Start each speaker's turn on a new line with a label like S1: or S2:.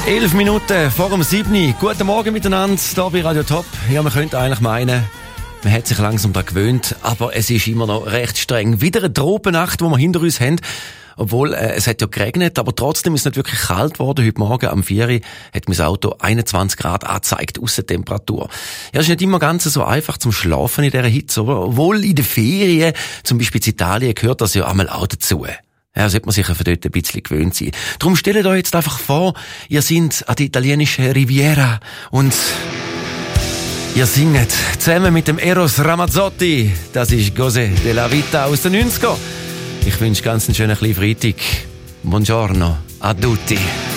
S1: 11 Minuten vor dem 7. Guten Morgen miteinander, hier bei Radio Top. Ja, man könnte eigentlich meinen, man hat sich langsam daran gewöhnt, aber es ist immer noch recht streng. Wieder eine Tropennacht, die wir hinter uns haben. Obwohl, es hat ja geregnet, aber trotzdem ist es nicht wirklich kalt geworden. Heute Morgen am 4 Uhr hat mein Auto 21 Grad angezeigt, Aussentemperatur. Ja, es ist nicht immer ganz so einfach zum Schlafen in dieser Hitze, oder? Obwohl in den Ferien, zum Beispiel in Italien, gehört das ja einmal auch dazu. Ja, sollte man sich für dort ein bisschen gewöhnt sein. Darum stellt euch jetzt einfach vor, ihr seid an der italienischen Riviera und ihr singt zusammen mit dem Eros Ramazzotti. Das ist Cose della Vita aus den 90er. Ich wünsche ganz einen schönen Freitag. Buongiorno a tutti.